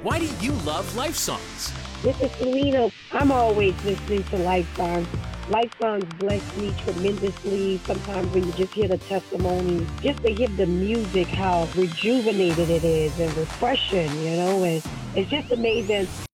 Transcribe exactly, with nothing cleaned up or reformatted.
Why do you love Life Songs? This is Selena. I'm always listening to Life Songs. Life Songs bless me tremendously. Sometimes when you just hear the testimonies, just to hear the music, how rejuvenated it is and refreshing, you know, and it's just amazing.